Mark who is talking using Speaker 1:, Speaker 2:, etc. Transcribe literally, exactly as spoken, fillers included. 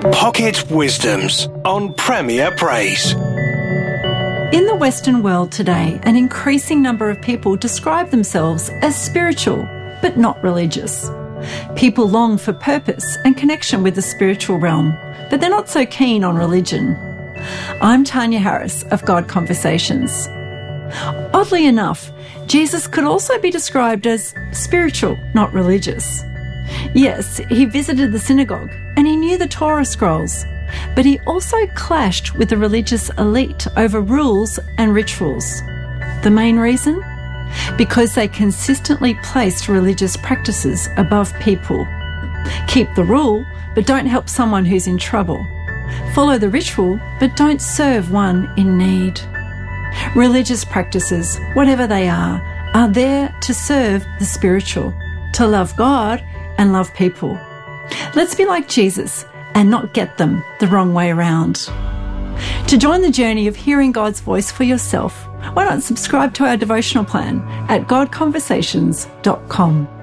Speaker 1: Pocket Wisdoms on Premier Praise.
Speaker 2: In the Western world today, an increasing number of people describe themselves as spiritual, but not religious. People long for purpose and connection with the spiritual realm, but they're not so keen on religion. I'm Tanya Harris of God Conversations. Oddly enough, Jesus could also be described as spiritual, not religious. Yes, he visited the synagogue and he knew the Torah scrolls, but he also clashed with the religious elite over rules and rituals. The main reason? Because they consistently placed religious practices above people. Keep the rule, but don't help someone who's in trouble. Follow the ritual, but don't serve one in need. Religious practices, whatever they are, are there to serve the spiritual, to love God and love people. Let's be like Jesus and not get them the wrong way around. To join the journey of hearing God's voice for yourself, why not subscribe to our devotional plan at god conversations dot com.